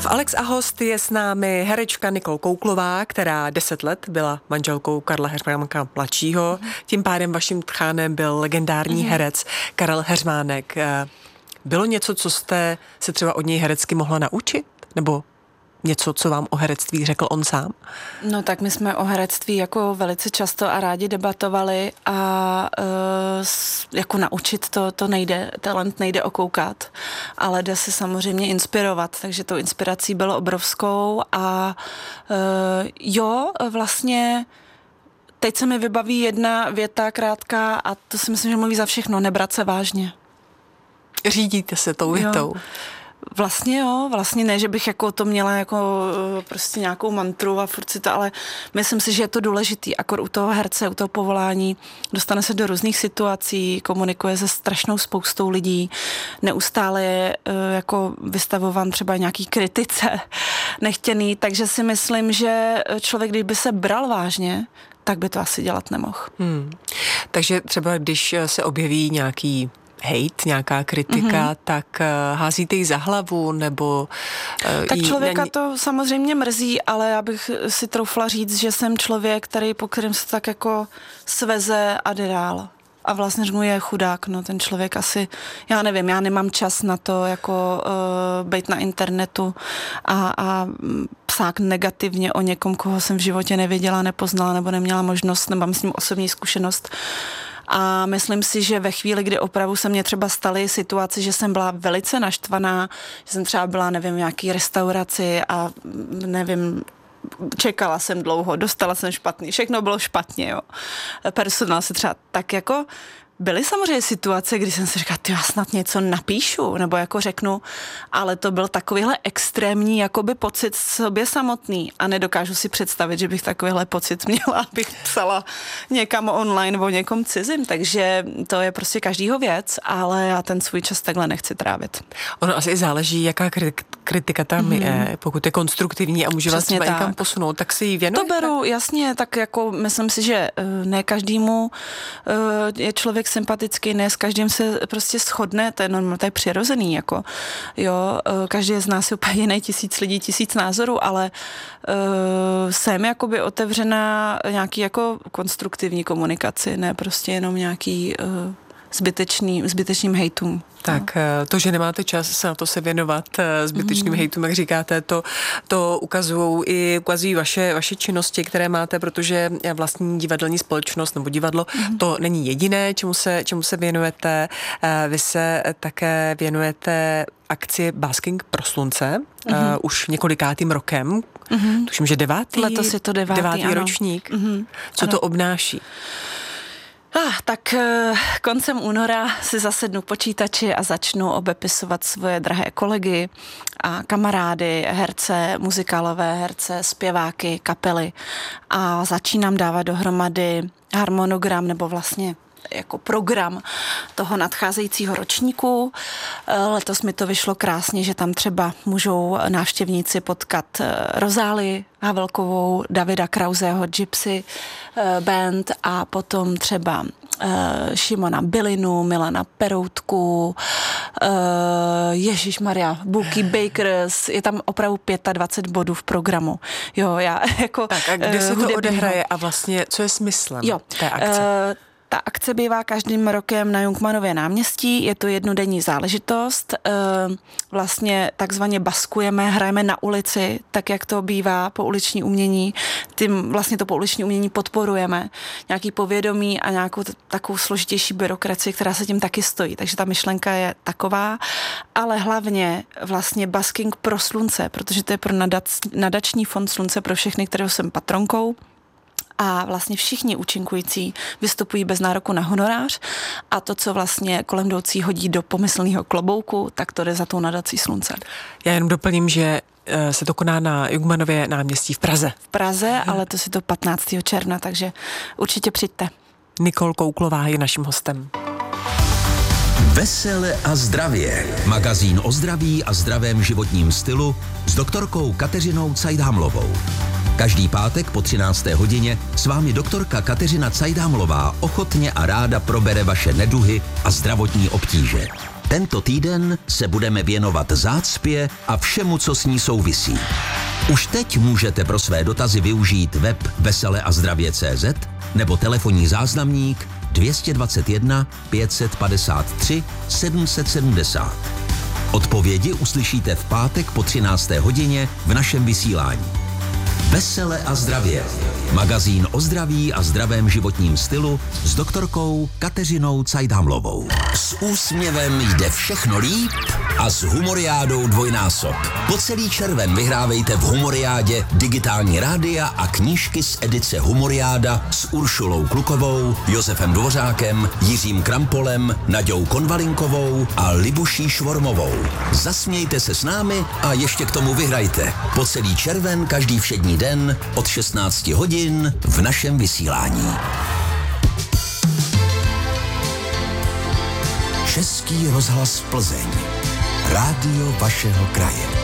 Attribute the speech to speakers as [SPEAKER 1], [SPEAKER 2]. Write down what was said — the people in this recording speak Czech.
[SPEAKER 1] V Alex a host je s námi herečka Nicole Kouklová, která 10 let byla manželkou Karla Heřmánka mladšího. Tím pádem vaším tchánem byl legendární herec Karel Heřmánek. Bylo něco, co jste se třeba od něj herecky mohla naučit? Nebo něco, co vám o herectví řekl on sám?
[SPEAKER 2] No tak my jsme o herectví jako velice často a rádi debatovali a jako naučit to nejde, talent nejde okoukat, ale jde se samozřejmě inspirovat, takže tou inspirací bylo obrovskou a vlastně teď se mi vybaví jedna věta krátká a to si myslím, že mluví za všechno, nebrat se vážně.
[SPEAKER 1] Řídíte se tou větou?
[SPEAKER 2] Vlastně ne, že bych jako to měla jako prostě nějakou mantru a furt si to, ale myslím si, že je to důležitý, akor u toho herce, u toho povolání, dostane se do různých situací, komunikuje se strašnou spoustou lidí, neustále je jako vystavován třeba nějaký kritice nechtěný, takže si myslím, že člověk, když by se bral vážně, tak by to asi dělat nemohl.
[SPEAKER 1] Takže třeba když se objeví nějaký hejt, nějaká kritika, tak házíte ji za hlavu, nebo...
[SPEAKER 2] Tak člověka to samozřejmě mrzí, ale já bych si troufla říct, že jsem člověk, po kterém se tak jako sveze a jde dál. A vlastně řeknu, je chudák, no ten člověk asi, já nevím, já nemám čas na to, jako být na internetu a psát negativně o někom, koho jsem v životě nevěděla, nepoznala, nebo neměla možnost, nebo mám s ním osobní zkušenost. A myslím si, že ve chvíli, kdy opravdu se mně třeba staly situace, že jsem byla velice naštvaná, že jsem třeba byla, nevím, v nějaký restauraci a nevím, čekala jsem dlouho, dostala jsem špatný, všechno bylo špatně, jo. Personál se třeba tak jako... Byly samozřejmě situace, kdy jsem si říkala, já snad něco napíšu, nebo jako řeknu, ale to byl takovýhle extrémní jakoby pocit sobě samotný a nedokážu si představit, že bych takovýhle pocit měla, abych psala někam online o někom cizím, takže to je prostě každýho věc, ale já ten svůj čas takhle nechci trávit.
[SPEAKER 1] Ono asi záleží, jaká kritika tam je, pokud je konstruktivní a může vás třeba někam posunout, tak si ji věnujete?
[SPEAKER 2] To beru, jasně, tak jako myslím si, že ne každému je člověk sympatický, ne s každým se prostě shodne, to je normálně, to je přirozený, jako, jo, každý z nás je úplně jiný, 1000 lidí, 1000 názorů, ale jsem jakoby otevřená nějaký jako konstruktivní komunikaci, ne prostě jenom nějaký zbytečným hejtům.
[SPEAKER 1] Tak to, že nemáte čas se na to se věnovat zbytečným hejtům, jak říkáte, to ukazují vaše činnosti, které máte, protože vlastní divadelní společnost nebo divadlo, to není jediné, čemu se věnujete. Vy se také věnujete akci Basking pro slunce, už několikátým rokem, tuším, že 9.
[SPEAKER 2] Letos je to 9.
[SPEAKER 1] ročník. Co to obnáší?
[SPEAKER 2] Tak koncem února si zasednu počítači a začnu obepisovat svoje drahé kolegy a kamarády, herce, muzikálové herce, zpěváky, kapely a začínám dávat dohromady harmonogram nebo vlastně jako program toho nadcházejícího ročníku. Letos mi to vyšlo krásně, že tam třeba můžou návštěvníci potkat Rozálii Havelkovou, Davida Krauseho Gypsy Band a potom třeba Šimona Bylinu, Milana Peroutku, Ježišmarja, Bookie Bakers, je tam opravdu 25 bodů v programu. Jo, já jako...
[SPEAKER 1] Tak a kde se to odehraje a vlastně, co je smyslem té akce?
[SPEAKER 2] Ta akce bývá každým rokem na Jungmannově náměstí, je to jednodenní záležitost, vlastně takzvaně baskujeme, hrajeme na ulici, tak jak to bývá po uliční umění, tím vlastně to po uliční umění podporujeme, nějaký povědomí a nějakou takovou složitější byrokracii, která se tím taky stojí, takže ta myšlenka je taková, ale hlavně vlastně Basking pro slunce, protože to je pro nadační fond Slunce pro všechny, kterého jsem patronkou. A vlastně všichni účinkující vystupují bez nároku na honorář a to, co vlastně kolem jdoucí hodí do pomyslného klobouku, tak to jde za tou nadací Slunce.
[SPEAKER 1] Já jenom doplním, že se to koná na Jungmannově náměstí v Praze.
[SPEAKER 2] V Praze, ale to si to 15. června, takže určitě přijďte.
[SPEAKER 1] Nicole Kouklová je naším hostem.
[SPEAKER 3] Vesele a zdravě. Magazín o zdraví a zdravém životním stylu s doktorkou Kateřinou Cajdhamlovou. Každý pátek po 13. hodině s vámi doktorka Kateřina Cajdhamlová ochotně a ráda probere vaše neduhy a zdravotní obtíže. Tento týden se budeme věnovat zácpě a všemu, co s ní souvisí. Už teď můžete pro své dotazy využít web veseleazdravě.cz nebo telefonní záznamník 221 553 770. Odpovědi uslyšíte v pátek po 13. hodině v našem vysílání. Vesele a zdravě. Magazín o zdraví a zdravém životním stylu s doktorkou Kateřinou Cajdhamlovou. S úsměvem jde všechno líp a s humoriádou dvojnásob. Po celý červen vyhrávejte v humoriádě digitální rádia a knížky z edice Humoriáda s Uršulou Klukovou, Josefem Dvořákem, Jiřím Krampolem, Naďou Konvalinkovou a Libuší Švormovou. Zasmějte se s námi a ještě k tomu vyhrajte. Po celý červen každý všední den od 16 hodin v našem vysílání. Český rozhlas Plzeň. Rádio vašeho kraje.